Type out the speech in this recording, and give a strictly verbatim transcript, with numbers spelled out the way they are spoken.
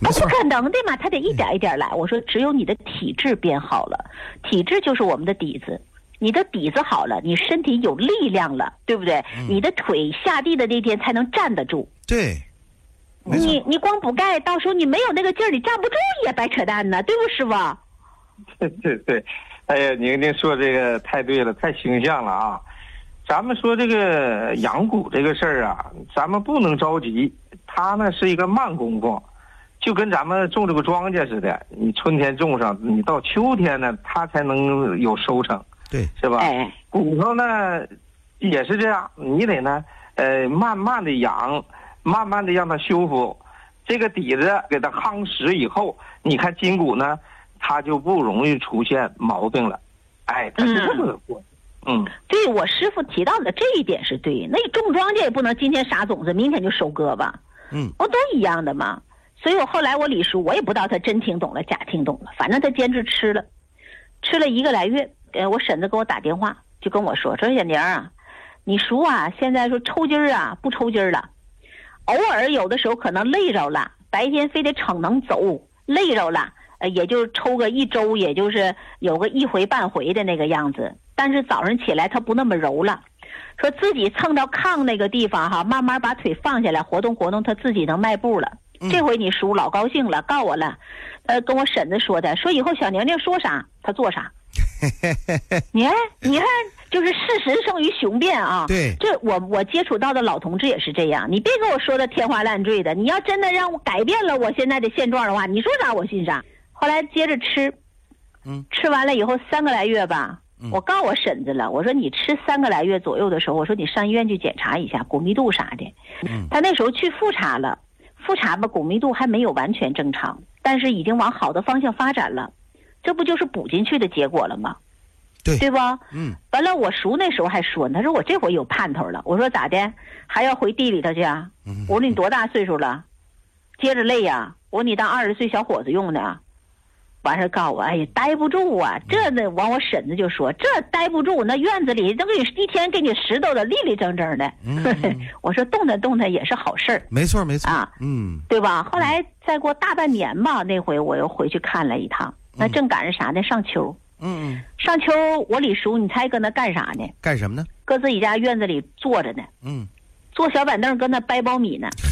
不可能的嘛，他得一点一点来。我说只有你的体质变好了，体质就是我们的底子，你的底子好了，你身体有力量了，对不对？嗯、你的腿下地的那天才能站得住。 对， 你你光补钙，到时候你没有那个劲儿，你站不住也白扯淡呢，对不，师傅？ 对对对，哎呀，宁宁说这个太对了，太形象了啊！咱们说这个养蛊这个事儿啊，咱们不能着急，它呢是一个慢功夫，就跟咱们种这个庄稼似的，你春天种上，你到秋天呢，它才能有收成， 对， 是吧？ 哎， 骨头呢也是这样，你得呢，呃，慢慢的养，慢慢的让它修复，这个底子给它夯实以后，你看筋骨呢，它就不容易出现毛病了，哎，它是这么个过程。嗯， 对，我师傅提到的这一点是对。那种庄稼也不能今天撒种子，明天就收割吧。 嗯， 不都一样的吗？所以我后来我李叔，我也不知道他真听懂了假听懂了，反正他坚持吃了，吃了一个来月。呃，我婶子给我打电话，就跟我说：“说小宁啊，你叔啊，现在说抽筋儿啊，不抽筋儿了，偶尔有的时候可能累着了，白天非得逞能走，累着了，呃，也就抽个一周，也就是有个一回半回的那个样子。但是早上起来他不那么柔了，说自己蹭到炕那个地方哈，慢慢把腿放下来，活动活动，他自己能迈步了。这回你叔老高兴了，告我了，呃，跟我婶子说的，说以后小宁宁说啥他做啥。你看，你看，就是事实胜于雄辩啊。 对， 这我我接触到的老同志也是这样。你别跟我说的天花乱坠的，你要真的让我改变了我现在的现状的话，你说啥我信啥。后来接着吃， 嗯， 吃完了以后三个来月吧。我告我婶子了，我说你吃三个来月左右的时候，我说你上医院去检查一下骨密度啥的。 嗯， 他那时候去复查了，复查吧骨密度还没有完全正常，但是已经往好的方向发展了，这不就是补进去的结果了吗？ 对， 对吧？ 嗯， 完了我叔那时候还说呢，他说我这回有盼头了。我说咋的？还要回地里头去啊？ 嗯， 我说你多大岁数了？接着累呀？我说你当二十岁小伙子用的。完事告我，哎呀，待不住啊！这呢，完我婶子就说，这待不住，那院子里都给你一天给你拾掇的立立正正的。 嗯、 我说动弹动弹也是好事儿， 没错没错啊， 嗯， 对吧？后来再过大半年吧，那回我又回去看了一趟，那正赶上啥呢？上秋。 嗯嗯， 上秋我李叔，你猜搁那干啥呢？ 干什么呢？ 搁自己家院子里坐着呢。 嗯， 坐小板凳搁那掰苞米呢。